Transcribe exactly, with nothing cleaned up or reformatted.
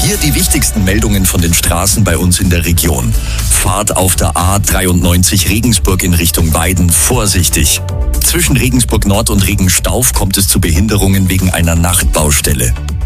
Hier die wichtigsten Meldungen von den Straßen bei uns in der Region. Fahrt auf der A dreiundneunzig Regensburg in Richtung Weiden vorsichtig. Zwischen Regensburg Nord und Regenstauf kommt es zu Behinderungen wegen einer Nachtbaustelle.